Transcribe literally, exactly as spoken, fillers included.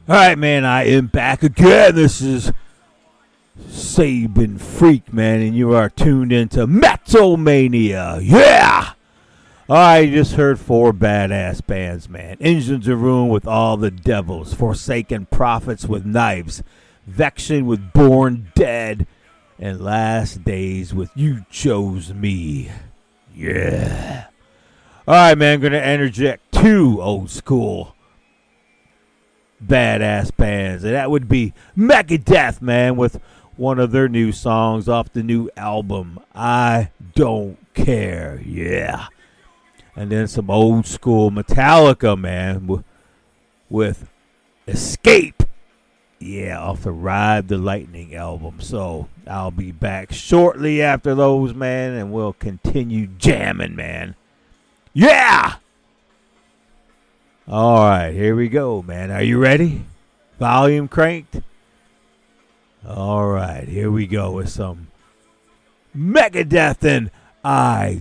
All right, man, I am back again. This is Saban Freak, man, and you are tuned into Metal Mania. Yeah! All right, you just heard four badass bands, man. Engines of Ruin with All the Devils, Forsaken Prophets with Knives, Vection with Born Dead, and Last Days with You Chose Me. Yeah. All right, man, going to interject two old school badass bands, and that would be Megadeth, man, with one of their new songs off the new album, I Don't Care. Yeah. And then some old school Metallica, man, w- with Escape. Yeah, off the Ride the Lightning album. So I'll be back shortly after those, man, and we'll continue jamming, man. Yeah! All right, here we go, man. Are you ready? Volume cranked? All right, here we go with some Megadeth and I